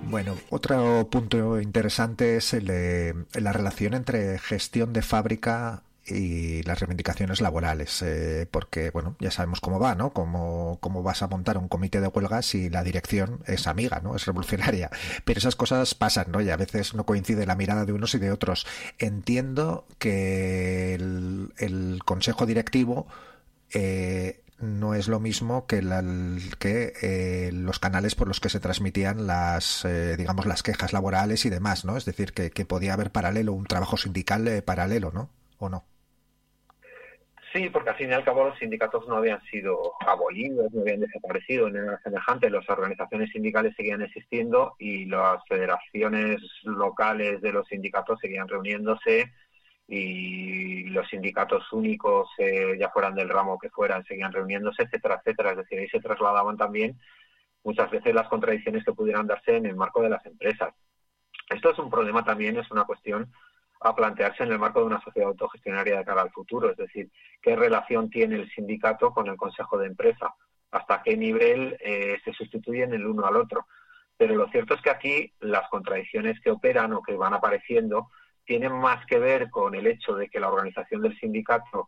Bueno, otro punto interesante es el de la relación entre gestión de fábrica y las reivindicaciones laborales, porque, bueno, ya sabemos cómo va, ¿no? Cómo vas a montar un comité de huelga si la dirección es amiga, ¿no? Es revolucionaria. Pero esas cosas pasan, ¿no? Y a veces no coincide la mirada de unos y de otros. Entiendo que el consejo directivo no es lo mismo que, los canales por los que se transmitían digamos, las quejas laborales y demás, ¿no? Es decir, que podía haber un trabajo sindical paralelo, ¿no? ¿O no? Sí, porque al fin y al cabo los sindicatos no habían sido abolidos, no habían desaparecido ni nada semejante. Las organizaciones sindicales seguían existiendo y las federaciones locales de los sindicatos seguían reuniéndose y los sindicatos únicos, ya fueran del ramo que fueran, seguían reuniéndose, etcétera, etcétera. Es decir, ahí se trasladaban también muchas veces las contradicciones que pudieran darse en el marco de las empresas. Esto es un problema también, es una cuestión a plantearse en el marco de una sociedad autogestionaria de cara al futuro, es decir, qué relación tiene el sindicato con el consejo de empresa, hasta qué nivel se sustituyen el uno al otro. Pero lo cierto es que aquí las contradicciones que operan o que van apareciendo tienen más que ver con el hecho de que la organización del sindicato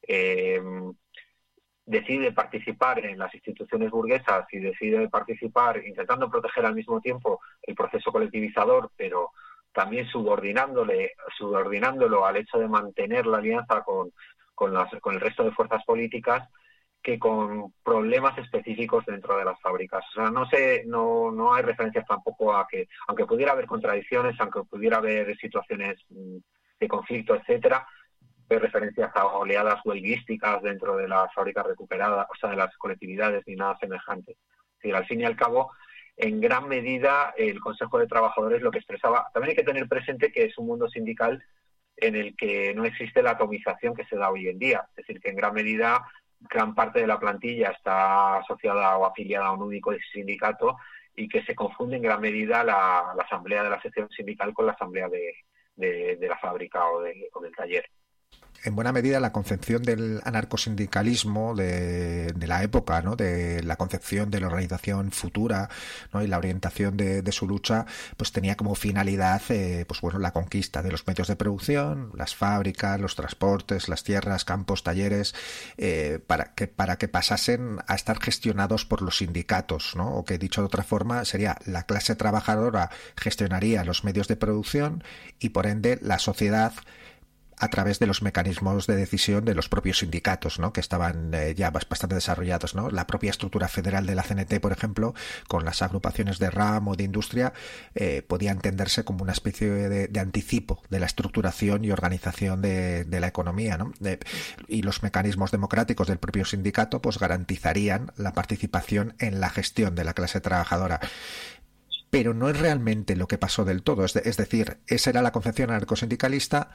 decide participar en las instituciones burguesas y decide participar intentando proteger al mismo tiempo el proceso colectivizador, pero también subordinándolo al hecho de mantener la alianza con el resto de fuerzas políticas, que con problemas específicos dentro de las fábricas. O sea, no hay referencias tampoco a que, aunque pudiera haber contradicciones, aunque pudiera haber situaciones de conflicto, etcétera, hay referencias a oleadas huelguísticas dentro de las fábricas recuperadas, o sea, de las colectividades, ni nada semejante. Es decir, al fin y al cabo, en gran medida, el Consejo de Trabajadores lo que expresaba. También hay que tener presente que es un mundo sindical en el que no existe la atomización que se da hoy en día. Es decir, que en gran medida, gran parte de la plantilla está asociada o afiliada a un único sindicato y que se confunde en gran medida la asamblea de la sección sindical con la asamblea de la fábrica o del taller. En buena medida la concepción del anarcosindicalismo de la época, ¿no? De la concepción de la organización futura, ¿no? Y la orientación de su lucha, pues tenía como finalidad pues bueno, la conquista de los medios de producción, las fábricas, los transportes, las tierras, campos, talleres, para que pasasen a estar gestionados por los sindicatos, ¿no? O que, dicho de otra forma, sería la clase trabajadora gestionaría los medios de producción y por ende la sociedad a través de los mecanismos de decisión de los propios sindicatos, ¿no? Que estaban ya bastante desarrollados, ¿no? La propia estructura federal de la CNT, por ejemplo, con las agrupaciones de ramo, de industria, podía entenderse como una especie de anticipo de la estructuración y organización de la economía, ¿no? Y los mecanismos democráticos del propio sindicato pues garantizarían la participación en la gestión de la clase trabajadora. Pero no es realmente lo que pasó del todo, es decir, esa era la concepción anarcosindicalista,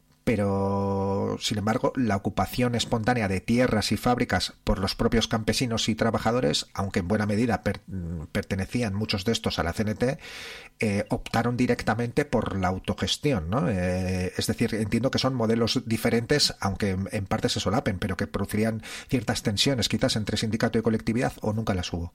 pero sin embargo la ocupación espontánea de tierras y fábricas por los propios campesinos y trabajadores, aunque en buena medida pertenecían muchos de estos a la CNT, optaron directamente por la autogestión, ¿no? Es decir, entiendo que son modelos diferentes, aunque en parte se solapen, pero que producirían ciertas tensiones quizás entre sindicato y colectividad, o nunca las hubo.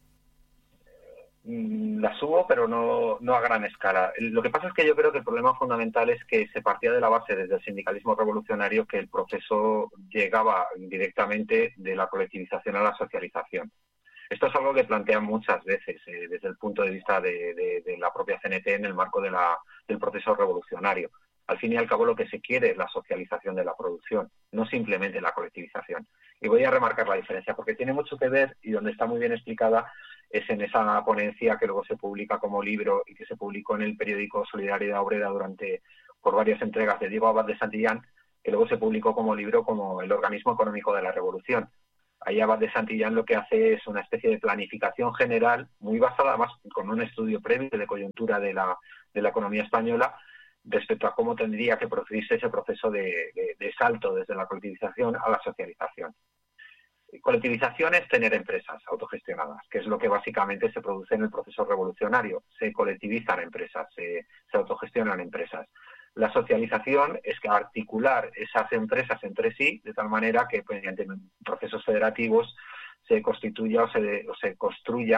Las hubo, pero no a gran escala. Lo que pasa es que yo creo que el problema fundamental es que se partía de la base desde el sindicalismo revolucionario que el proceso llegaba directamente de la colectivización a la socialización. Esto es algo que plantean muchas veces desde el punto de vista de la propia CNT en el marco del proceso revolucionario. Al fin y al cabo lo que se quiere es la socialización de la producción, no simplemente la colectivización. Y voy a remarcar la diferencia porque tiene mucho que ver, y donde está muy bien explicada, es en esa ponencia que luego se publica como libro y que se publicó en el periódico Solidaridad Obrera por varias entregas de Diego Abad de Santillán, que luego se publicó como libro como El organismo económico de la revolución. Ahí Abad de Santillán lo que hace es una especie de planificación general, muy basada además con un estudio previo de coyuntura de la economía española, respecto a cómo tendría que producirse ese proceso de salto desde la colectivización a la socialización. Colectivización es tener empresas autogestionadas, que es lo que básicamente se produce en el proceso revolucionario. Se colectivizan empresas, se autogestionan empresas. La socialización es que articular esas empresas entre sí de tal manera que mediante procesos federativos se constituya o se construya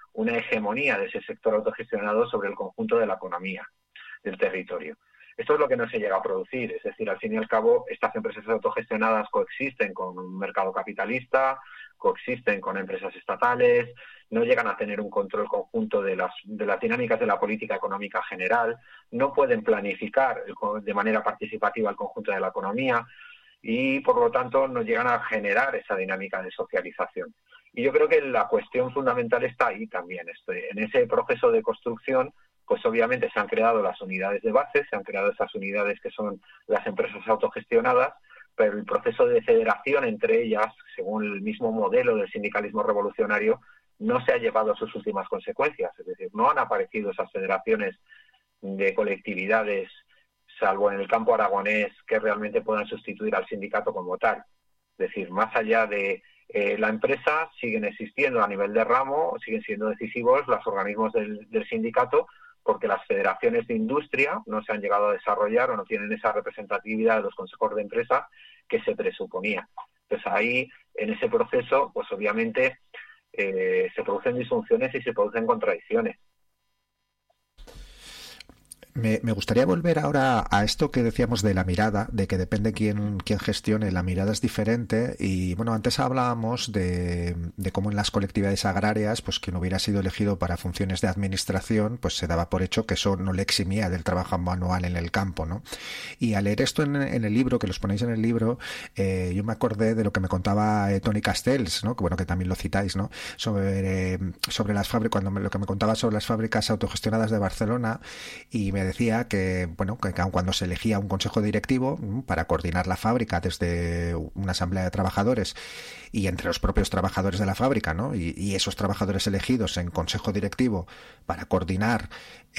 una hegemonía de ese sector autogestionado sobre el conjunto de la economía del territorio. Esto es lo que no se llega a producir, es decir, al fin y al cabo, estas empresas autogestionadas coexisten con un mercado capitalista, coexisten con empresas estatales, no llegan a tener un control conjunto de las dinámicas de la política económica general, no pueden planificar de manera participativa el conjunto de la economía y, por lo tanto, no llegan a generar esa dinámica de socialización. Y yo creo que la cuestión fundamental está ahí también. En ese proceso de construcción, pues obviamente se han creado las unidades de base, se han creado esas unidades que son las empresas autogestionadas, pero el proceso de federación entre ellas, según el mismo modelo del sindicalismo revolucionario, no se ha llevado a sus últimas consecuencias. Es decir, no han aparecido esas federaciones de colectividades, salvo en el campo aragonés, que realmente puedan sustituir al sindicato como tal. Es decir, más allá de la empresa, siguen existiendo a nivel de ramo, siguen siendo decisivos los organismos del sindicato, porque las federaciones de industria no se han llegado a desarrollar o no tienen esa representatividad de los consejos de empresa que se presuponía. Entonces ahí, en ese proceso, pues obviamente se producen disfunciones y se producen contradicciones. Me gustaría volver ahora a esto que decíamos de la mirada, de que depende quién gestione, la mirada es diferente. Y bueno, antes hablábamos de cómo en las colectividades agrarias, pues quien hubiera sido elegido para funciones de administración, pues se daba por hecho que eso no le eximía del trabajo manual en el campo, ¿no? Y al leer esto en el libro, que los ponéis en el libro, yo me acordé de lo que me contaba Toni Castells, ¿no? Que bueno, que también lo citáis, ¿no? Sobre las fábricas, lo que me contaba sobre las fábricas autogestionadas de Barcelona, y me decía que, bueno, que cuando se elegía un consejo directivo para coordinar la fábrica desde una asamblea de trabajadores y entre los propios trabajadores de la fábrica, ¿no? Y esos trabajadores elegidos en consejo directivo para coordinar,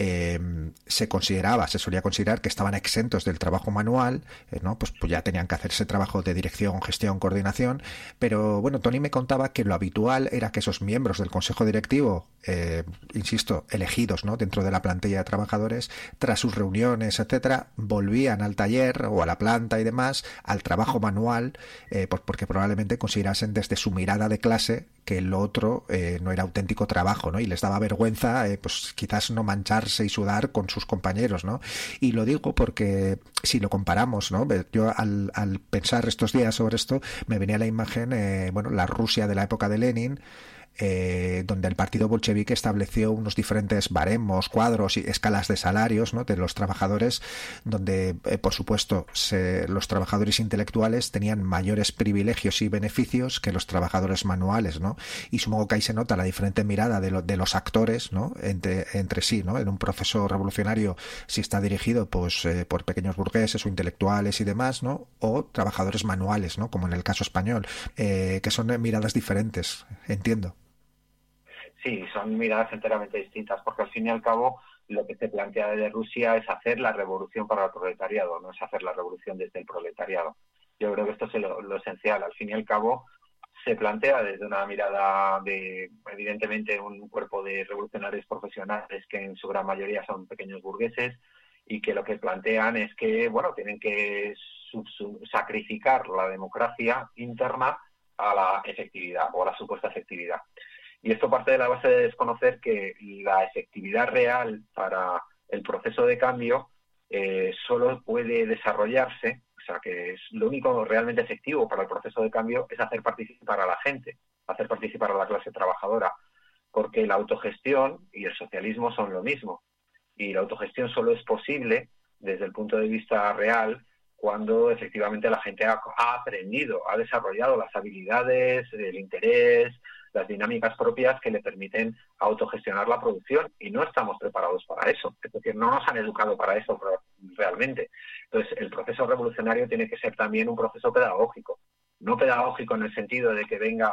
se solía considerar que estaban exentos del trabajo manual, ¿no? Pues ya tenían que hacer ese trabajo de dirección, gestión, coordinación. Pero bueno, Toni me contaba que lo habitual era que esos miembros del consejo directivo, insisto, elegidos, ¿no? Dentro de la plantilla de trabajadores, tras sus reuniones, etcétera, volvían al taller o a la planta y demás, al trabajo manual, pues porque probablemente considerasen desde su mirada de clase que lo otro no era auténtico trabajo, ¿no? Y les daba vergüenza, pues quizás no mancharse y sudar con sus compañeros, ¿no? Y lo digo porque si lo comparamos, ¿no? Yo al pensar estos días sobre esto, me venía la imagen, bueno, la Rusia de la época de Lenin, donde el partido bolchevique estableció unos diferentes baremos, cuadros y escalas de salarios, ¿no? De los trabajadores, donde por supuesto los trabajadores intelectuales tenían mayores privilegios y beneficios que los trabajadores manuales, ¿no? Y supongo que ahí se nota la diferente mirada de los actores, ¿no? Entre sí, ¿no? En un proceso revolucionario, si está dirigido pues por pequeños burgueses o intelectuales y demás, ¿no? O trabajadores manuales, ¿no? Como en el caso español, que son miradas diferentes, entiendo. Sí, son miradas enteramente distintas, porque al fin y al cabo lo que se plantea desde Rusia es hacer la revolución para el proletariado, no es hacer la revolución desde el proletariado. Yo creo que esto es lo esencial. Al fin y al cabo se plantea desde una mirada de, evidentemente, un cuerpo de revolucionarios profesionales que en su gran mayoría son pequeños burgueses y que lo que plantean es que, bueno, tienen que sacrificar la democracia interna a la efectividad o a la supuesta efectividad. Y esto parte de la base de desconocer que la efectividad real para el proceso de cambio solo puede desarrollarse, o sea, que es lo único realmente efectivo para el proceso de cambio es hacer participar a la gente, hacer participar a la clase trabajadora, porque la autogestión y el socialismo son lo mismo. Y la autogestión solo es posible desde el punto de vista real cuando efectivamente la gente ha aprendido, ha desarrollado las habilidades, el interés, las dinámicas propias que le permiten autogestionar la producción, y no estamos preparados para eso. Es decir, no nos han educado para eso realmente. Entonces, el proceso revolucionario tiene que ser también un proceso pedagógico. No pedagógico en el sentido de que venga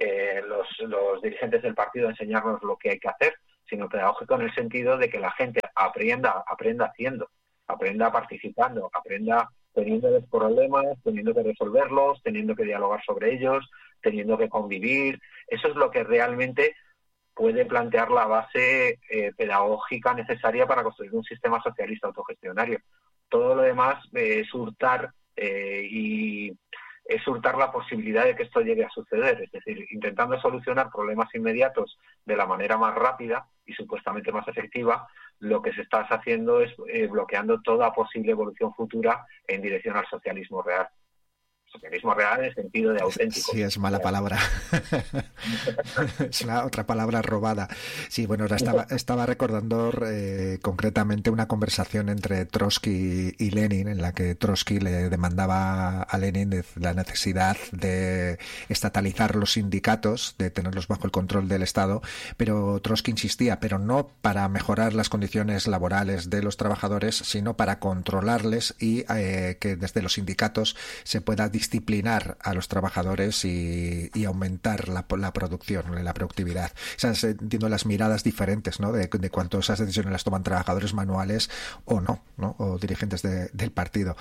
los dirigentes del partido a enseñarnos lo que hay que hacer, sino pedagógico en el sentido de que la gente aprenda haciendo, aprenda participando, aprenda teniendo los problemas, teniendo que resolverlos, teniendo que dialogar sobre ellos, teniendo que convivir. Eso es lo que realmente puede plantear la base pedagógica necesaria para construir un sistema socialista autogestionario. Todo lo demás es hurtar y es hurtar la posibilidad de que esto llegue a suceder, es decir, intentando solucionar problemas inmediatos de la manera más rápida y supuestamente más efectiva, lo que se está haciendo es bloqueando toda posible evolución futura en dirección al socialismo real. Socialismo real en el sentido de auténtico. Sí, es mala palabra. Es otra palabra robada. Sí, bueno, ahora estaba recordando concretamente una conversación entre Trotsky y Lenin, en la que Trotsky le demandaba a Lenin la necesidad de estatalizar los sindicatos, de tenerlos bajo el control del Estado, pero Trotsky insistía, pero no para mejorar las condiciones laborales de los trabajadores, sino para controlarles y que desde los sindicatos se pueda disciplinar a los trabajadores y aumentar la producción, la productividad. Esas, entiendo las miradas diferentes, ¿no? De cuánto esas decisiones las toman trabajadores manuales o no, o dirigentes del partido.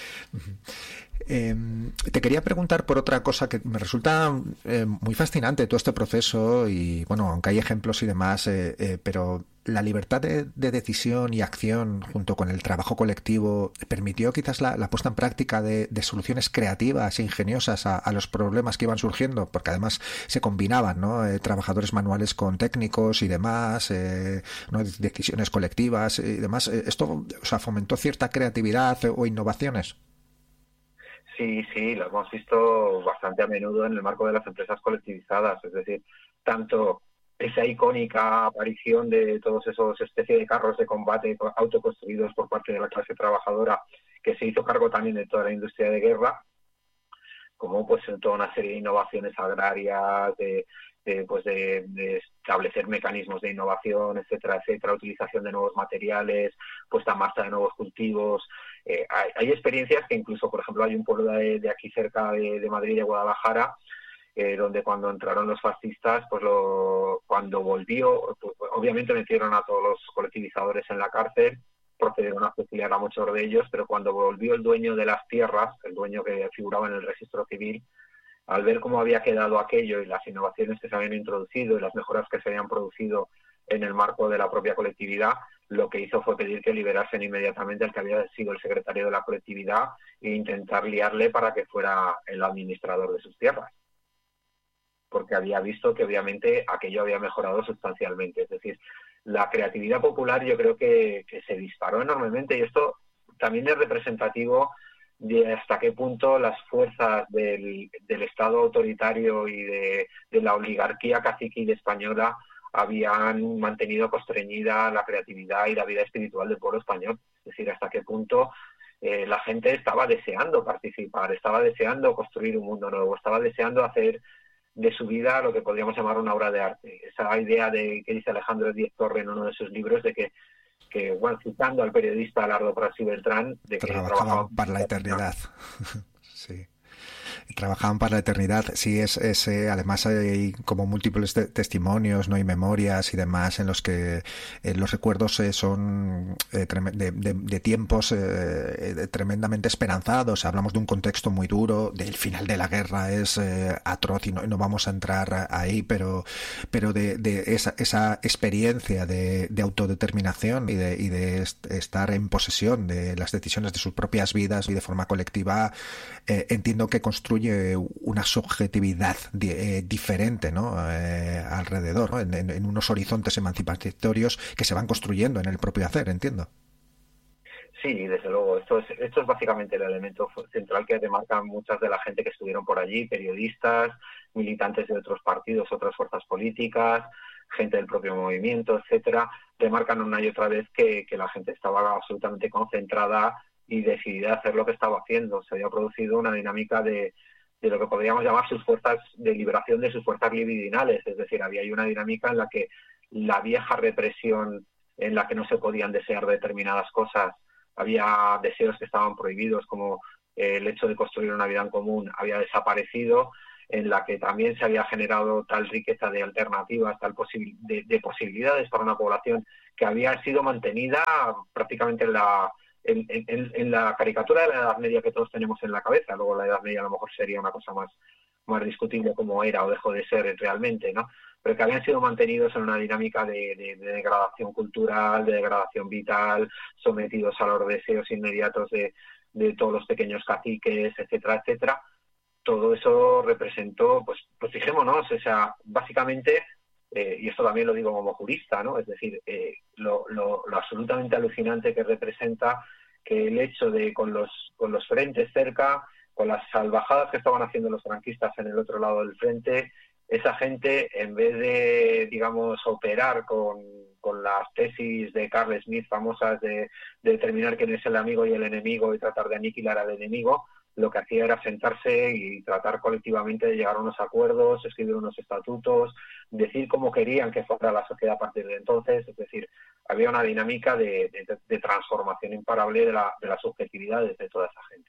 Te quería preguntar por otra cosa que me resulta muy fascinante todo este proceso y bueno, aunque hay ejemplos y demás, pero la libertad de decisión y acción junto con el trabajo colectivo permitió quizás la puesta en práctica de soluciones creativas e ingeniosas a los problemas que iban surgiendo, porque además se combinaban, ¿no? Trabajadores manuales con técnicos y demás, ¿no? Decisiones colectivas y demás. Esto, o sea, fomentó cierta creatividad o innovaciones. Sí, lo hemos visto bastante a menudo en el marco de las empresas colectivizadas, es decir, tanto esa icónica aparición de todos esos especies de carros de combate autoconstruidos por parte de la clase trabajadora, que se hizo cargo también de toda la industria de guerra, como pues en toda una serie de innovaciones agrarias, de establecer mecanismos de innovación, etcétera, utilización de nuevos materiales, puesta en marcha de nuevos cultivos. Hay experiencias que incluso, por ejemplo, hay un pueblo de aquí cerca de Madrid, de Guadalajara, donde cuando entraron los fascistas, cuando volvió, pues, obviamente metieron a todos los colectivizadores en la cárcel, procedieron a fusilar a muchos de ellos, pero cuando volvió el dueño de las tierras, el dueño que figuraba en el registro civil, al ver cómo había quedado aquello y las innovaciones que se habían introducido y las mejoras que se habían producido en el marco de la propia colectividad, lo que hizo fue pedir que liberasen inmediatamente al que había sido el secretario de la colectividad e intentar liarle para que fuera el administrador de sus tierras, porque había visto que obviamente aquello había mejorado sustancialmente. Es decir, la creatividad popular yo creo que se disparó enormemente, y esto también es representativo de hasta qué punto las fuerzas del Estado autoritario y de la oligarquía caciquil española habían mantenido constreñida la creatividad y la vida espiritual del pueblo español. Es decir, hasta qué punto la gente estaba deseando participar, estaba deseando construir un mundo nuevo, estaba deseando hacer de su vida lo que podríamos llamar una obra de arte. Esa idea que dice Alejandro Díez Torre en uno de sus libros de que bueno, citando al periodista Lardo Prats y Beltrán, de que trabajaban para la eternidad. Sí. Trabajaban para la eternidad. Sí, además hay como múltiples testimonios, no, y memorias y demás en los que los recuerdos son de tiempos tremendamente esperanzados. Hablamos de un contexto muy duro, del final de la guerra es atroz y no vamos a entrar ahí, pero de esa experiencia de autodeterminación y de estar en posesión de las decisiones de sus propias vidas y de forma colectiva, entiendo que construye una subjetividad diferente, ¿no? Alrededor, ¿no? En unos horizontes emancipatorios que se van construyendo en el propio hacer, entiendo. Sí, desde luego. Esto es básicamente el elemento central que demarcan muchas de la gente que estuvieron por allí, periodistas, militantes de otros partidos, otras fuerzas políticas, gente del propio movimiento, etcétera. Demarcan una y otra vez que la gente estaba absolutamente concentrada y decidida a hacer lo que estaba haciendo. Se había producido una dinámica de lo que podríamos llamar sus fuerzas de liberación de sus fuerzas libidinales, es decir, había ahí una dinámica en la que la vieja represión en la que no se podían desear determinadas cosas, había deseos que estaban prohibidos, como el hecho de construir una vida en común, había desaparecido, en la que también se había generado tal riqueza de alternativas, de posibilidades para una población que había sido mantenida prácticamente en la caricatura de la Edad Media que todos tenemos en la cabeza. Luego la Edad Media a lo mejor sería una cosa más discutible como era o dejó de ser realmente, ¿no? Pero que habían sido mantenidos en una dinámica de degradación cultural, de degradación vital, sometidos a los deseos inmediatos de todos los pequeños caciques, etcétera, etcétera. todo eso representó, pues fijémonos, o sea, básicamente, y esto también lo digo como jurista, ¿no? Es decir, lo absolutamente alucinante que representa que el hecho de con los frentes cerca, con las salvajadas que estaban haciendo los franquistas en el otro lado del frente, esa gente, en vez de, digamos, operar con las tesis de Carl Smith famosas de determinar quién es el amigo y el enemigo y tratar de aniquilar al enemigo, lo que hacía era sentarse y tratar colectivamente de llegar a unos acuerdos, escribir unos estatutos, decir cómo querían que fuera la sociedad a partir de entonces. Es decir, había una dinámica de transformación imparable de las subjetividades de toda esa gente.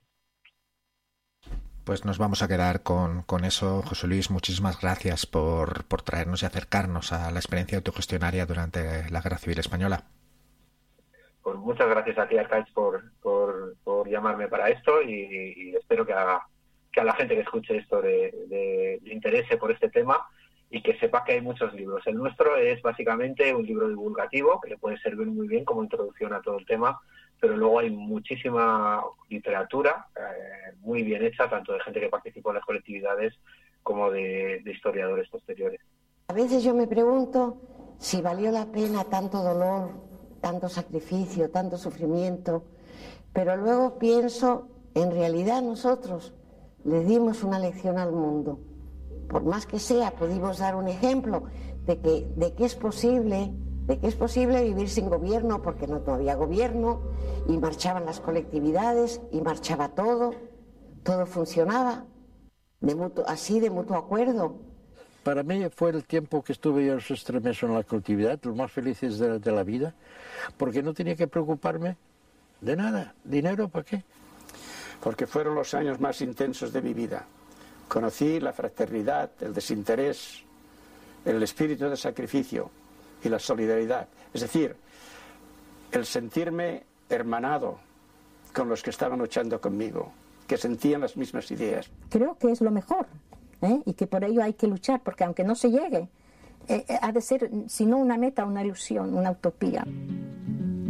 Pues nos vamos a quedar con eso. José Luis, muchísimas gracias por traernos y acercarnos a la experiencia autogestionaria durante la Guerra Civil Española. Pues muchas gracias a ti, Arcaich, por llamarme para esto, y espero que a la gente que escuche esto le interese por este tema y que sepa que hay muchos libros. El nuestro es básicamente un libro divulgativo que le puede servir muy bien como introducción a todo el tema, pero luego hay muchísima literatura muy bien hecha, tanto de gente que participó en las colectividades como de historiadores posteriores. A veces yo me pregunto si valió la pena tanto dolor, tanto sacrificio, tanto sufrimiento, pero luego pienso, en realidad nosotros le dimos una lección al mundo. Por más que sea, pudimos dar un ejemplo de que es posible vivir sin gobierno, porque no había gobierno, y marchaban las colectividades, y marchaba todo funcionaba, de mutuo acuerdo. Para mí fue el tiempo que estuve yo en esos meses en la colectividad, los más felices de la vida, porque no tenía que preocuparme de nada. ¿Dinero para qué? Porque fueron los años más intensos de mi vida. Conocí la fraternidad, el desinterés, el espíritu de sacrificio y la solidaridad. Es decir, el sentirme hermanado con los que estaban luchando conmigo, que sentían las mismas ideas. Creo que es lo mejor, y que por ello hay que luchar, porque aunque no se llegue, ha de ser, si no una meta, una ilusión, una utopía.